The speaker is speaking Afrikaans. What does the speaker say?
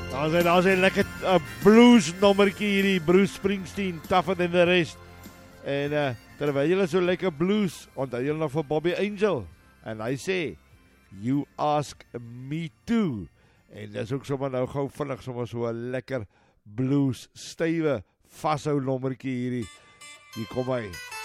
Daar's 'n lekker blues nommertjie hierdie, Bruce Springsteen, Tougher Than The Rest. En terwyl julle so lekker blues, onthou julle nog vir Bobby Angel. En hy sê, you ask me to. En dis ook sommer nou gou vinnig sommer so 'n lekker blues, stywe, vashou nommertjie hierdie. Hier kom hy.